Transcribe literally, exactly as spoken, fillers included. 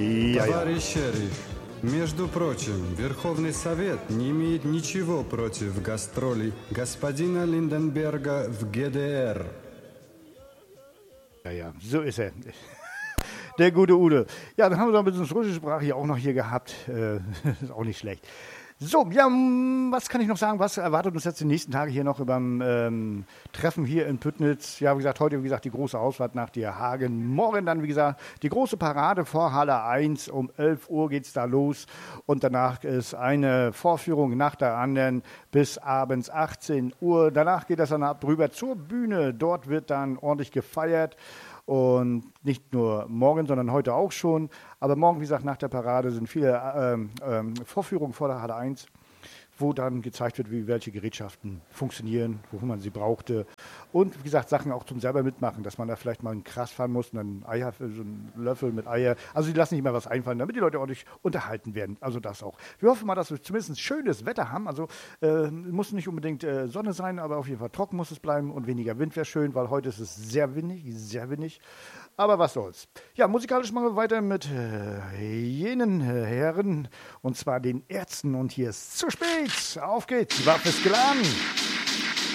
Ja, ja. Товарищ шериф, между прочим, Верховный Совет не имеет ничего против гастролей господина Линденберга в G D R. Ja, ja, so ist er. Der gute Ude. Ja, dann haben wir noch ein bisschen russische Sprache hier auch noch hier gehabt. Äh, ist auch nicht schlecht. So, ja, was kann ich noch sagen? Was erwartet uns jetzt die nächsten Tage hier noch beim ähm, Treffen hier in Püttnitz? Ja, wie gesagt, heute, wie gesagt, die große Ausfahrt nach Dierhagen. Morgen dann, wie gesagt, die große Parade vor Halle eins. Um elf Uhr geht's da los. Und danach ist eine Vorführung nach der anderen bis abends achtzehn Uhr. Danach geht das dann ab rüber zur Bühne. Dort wird dann ordentlich gefeiert. Und nicht nur morgen, sondern heute auch schon. Aber morgen, wie gesagt, nach der Parade sind viele ähm, ähm, Vorführungen vor der Halle eins, wo dann gezeigt wird, wie welche Gerätschaften funktionieren, wofür man sie brauchte. Und wie gesagt, Sachen auch zum selber mitmachen, dass man da vielleicht mal einen Gras fahren muss, einen Eier, so einen Löffel mit Eier. Also die lassen nicht mehr was einfallen, damit die Leute ordentlich unterhalten werden. Also das auch. Wir hoffen mal, dass wir zumindest schönes Wetter haben. Also äh, muss nicht unbedingt äh, Sonne sein, aber auf jeden Fall trocken muss es bleiben und weniger Wind wäre schön, weil heute ist es sehr windig, sehr windig. Aber was soll's. Ja, musikalisch machen wir weiter mit äh, jenen äh, Herren, und zwar den Ärzten. Und hier ist zu spät. Auf geht's, die Waffe ist geladen.